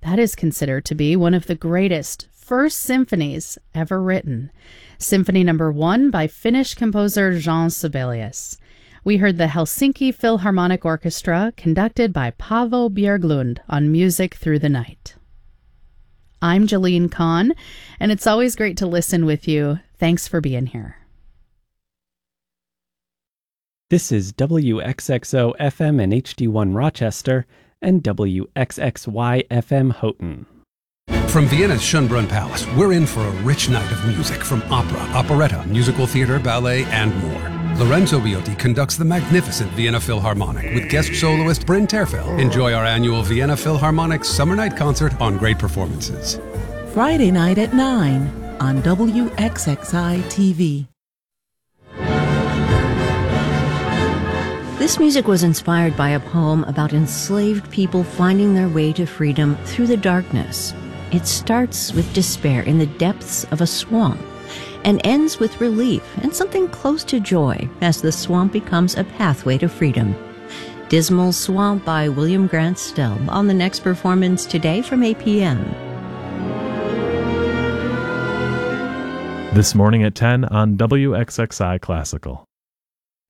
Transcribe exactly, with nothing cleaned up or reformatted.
That is considered to be one of the greatest first symphonies ever written. Symphony number one by Finnish composer Jean Sibelius. We heard the Helsinki Philharmonic Orchestra, conducted by Paavo Björklund, on Music Through the Night. I'm Jalene Kahn, and it's always great to listen with you. Thanks for being here. This is W X X O F M and H D one Rochester and W X X Y F M Houghton. From Vienna's Schönbrunn Palace, we're in for a rich night of music from opera, operetta, musical theater, ballet, and more. Lorenzo Biotti conducts the magnificent Vienna Philharmonic with guest soloist Bryn Terfel. Enjoy our annual Vienna Philharmonic Summer Night Concert on great performances. Friday night at nine on W X X I T V. This music was inspired by a poem about enslaved people finding their way to freedom through the darkness. It starts with despair in the depths of a swamp and ends with relief and something close to joy as the swamp becomes a pathway to freedom. Dismal Swamp by William Grant Still on the next performance today from eight p.m. This morning at ten on W X X I Classical.